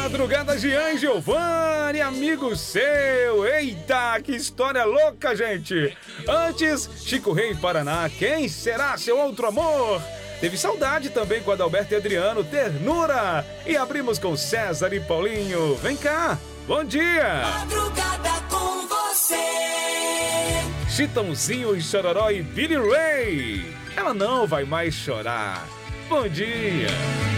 Madrugada Jean e Giovanni, amigo seu. Eita, que história louca, gente. Antes, Chico Rei Paraná, quem será seu outro amor? Teve Saudade também com Adalberto e Adriano, Ternura. E abrimos com César e Paulinho. Vem cá, bom dia. Madrugada com você. Chitãozinho e Chororó e Billy Ray. Ela não vai mais chorar. Bom dia.